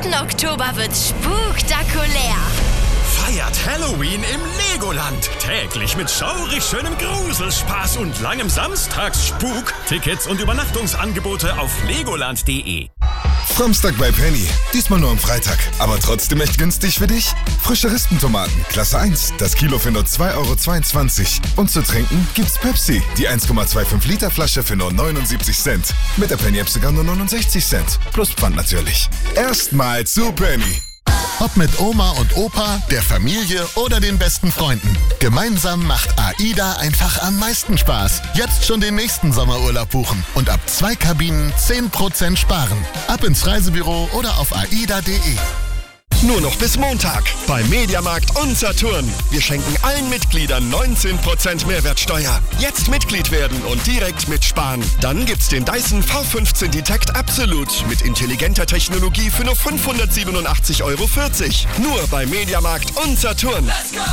Oktober wird spektakulär. Feiert Halloween im Legoland. Täglich mit schaurig schönem Gruselspaß und langem Samstagsspuk. Tickets und Übernachtungsangebote auf legoland.de. Samstag bei Penny. Diesmal nur am Freitag. Aber trotzdem echt günstig für dich? Frische Rispentomaten, Klasse 1. Das Kilo für nur 2,22 €. Und zu trinken gibt's Pepsi. Die 1,25 Liter Flasche für nur 79 Cent. Mit der Penny-App sogar nur 69 Cent. Plus Pfand natürlich. Erstmal zu Penny. Ob mit Oma und Opa, der Familie oder den besten Freunden. Gemeinsam macht AIDA einfach am meisten Spaß. Jetzt schon den nächsten Sommerurlaub buchen und ab 2 Kabinen 10% sparen. Ab ins Reisebüro oder auf aida.de. Nur noch bis Montag bei Mediamarkt und Saturn. Wir schenken allen Mitgliedern 19% Mehrwertsteuer. Jetzt Mitglied werden und direkt mitsparen. Dann gibt's den Dyson V15 Detect Absolute mit intelligenter Technologie für nur 587,40 €. Nur bei Mediamarkt und Saturn. Let's go!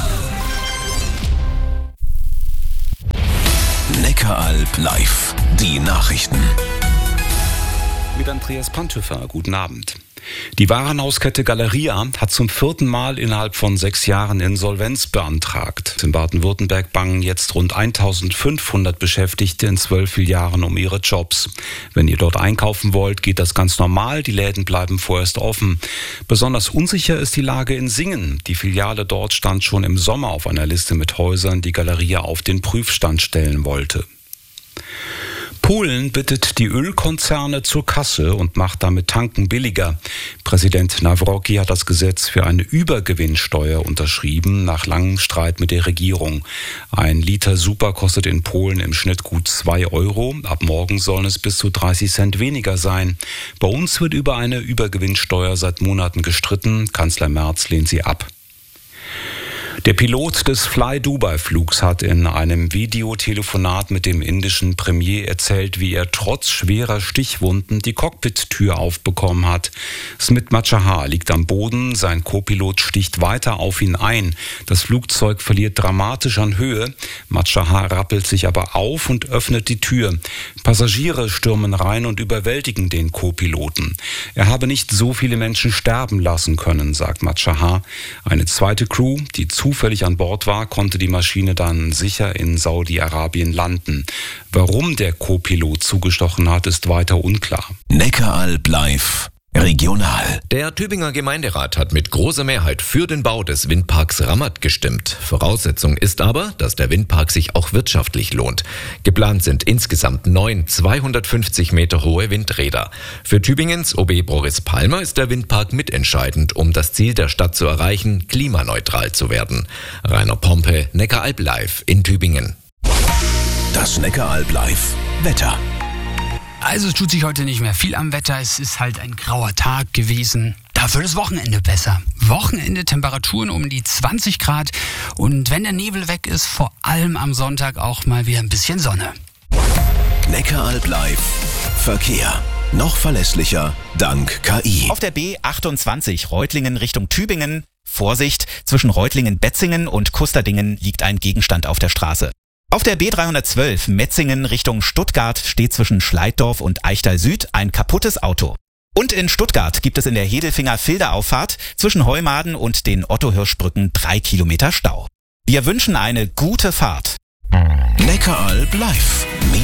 Neckaralb live. Die Nachrichten. Mit Andreas Pantöfer. Guten Abend. Die Warenhauskette Galeria hat zum 4. Mal innerhalb von 6 Jahren Insolvenz beantragt. In Baden-Württemberg bangen jetzt rund 1500 Beschäftigte in 12 Filialen um ihre Jobs. Wenn ihr dort einkaufen wollt, geht das ganz normal. Die Läden bleiben vorerst offen. Besonders unsicher ist die Lage in Singen. Die Filiale dort stand schon im Sommer auf einer Liste mit Häusern, die Galeria auf den Prüfstand stellen wollte. Polen bittet die Ölkonzerne zur Kasse und macht damit Tanken billiger. Präsident Nawrocki hat das Gesetz für eine Übergewinnsteuer unterschrieben, nach langem Streit mit der Regierung. Ein Liter Super kostet in Polen im Schnitt gut 2 €. Ab morgen sollen es bis zu 30 Cent weniger sein. Bei uns wird über eine Übergewinnsteuer seit Monaten gestritten. Kanzler Merz lehnt sie ab. Der Pilot des Fly-Dubai-Flugs hat in einem Videotelefonat mit dem indischen Premier erzählt, wie er trotz schwerer Stichwunden die Cockpit-Tür aufbekommen hat. Smit Machahar liegt am Boden, sein Co-Pilot sticht weiter auf ihn ein. Das Flugzeug verliert dramatisch an Höhe. Machahar rappelt sich aber auf und öffnet die Tür. Passagiere stürmen rein und überwältigen den Co-Piloten. Er habe nicht so viele Menschen sterben lassen können, sagt Machahar. Eine zweite Crew, die zufällig an Bord war, konnte die Maschine dann sicher in Saudi-Arabien landen. Warum der Co-Pilot zugestochen hat, ist weiter unklar. Neckaralb live. Regional. Der Tübinger Gemeinderat hat mit großer Mehrheit für den Bau des Windparks Rammat gestimmt. Voraussetzung ist aber, dass der Windpark sich auch wirtschaftlich lohnt. Geplant sind insgesamt 9 250 Meter hohe Windräder. Für Tübingens OB Boris Palmer ist der Windpark mitentscheidend, um das Ziel der Stadt zu erreichen, klimaneutral zu werden. Rainer Pompe, Neckaralb live in Tübingen. Das Neckaralb live Wetter. Also es tut sich heute nicht mehr viel am Wetter. Es ist halt ein grauer Tag gewesen. Dafür das Wochenende besser. Wochenende Temperaturen um die 20 Grad. Und wenn der Nebel weg ist, vor allem am Sonntag auch mal wieder ein bisschen Sonne. Neckaralb live Verkehr. Noch verlässlicher dank KI. Auf der B28 Reutlingen Richtung Tübingen. Vorsicht, zwischen Reutlingen-Betzingen und Kusterdingen liegt ein Gegenstand auf der Straße. Auf der B312 Metzingen Richtung Stuttgart steht zwischen Schleiddorf und Eichtal Süd ein kaputtes Auto. Und in Stuttgart gibt es in der Hedelfinger-Filde-Auffahrt zwischen Heumaden und den Otto-Hirsch-Brücken 3 Kilometer Stau. Wir wünschen eine gute Fahrt. Neckaralb live.